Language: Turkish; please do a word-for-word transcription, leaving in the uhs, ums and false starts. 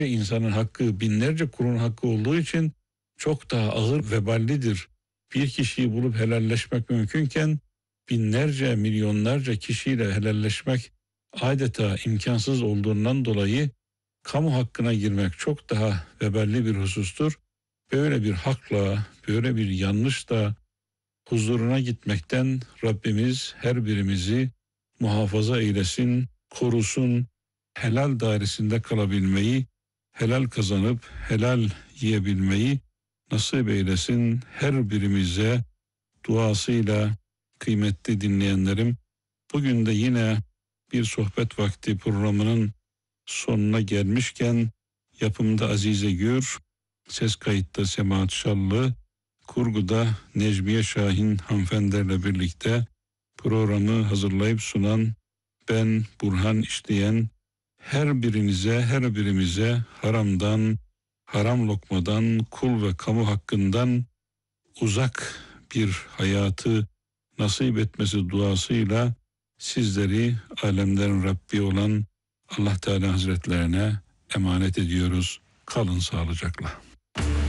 insanın hakkı binlerce kulun hakkı olduğu için çok daha ağır veballidir. Bir kişiyi bulup helalleşmek mümkünken binlerce, milyonlarca kişiyle helalleşmek adeta imkansız olduğundan dolayı kamu hakkına girmek çok daha veballi bir husustur. Böyle bir hakla, böyle bir yanlışla huzuruna gitmekten Rabbimiz her birimizi muhafaza eylesin, korusun, helal dairesinde kalabilmeyi, helal kazanıp helal yiyebilmeyi nasip eylesin her birimize duasıyla. Kıymetli dinleyenlerim, bugün de yine bir sohbet vakti programının sonuna gelmişken yapımda Azize Gür, ses kayıtta Semahat Şallı, kurguda Necmiye Şahin hanımefendilerle birlikte programı hazırlayıp sunan ben Burhan İşleyen, her birinize, her birimize haramdan, haram lokmadan, kul ve kamu hakkından uzak bir hayatı nasip etmesi duasıyla sizleri alemlerin Rabbi olan Allah Teala Hazretlerine emanet ediyoruz. Kalın sağlıcakla.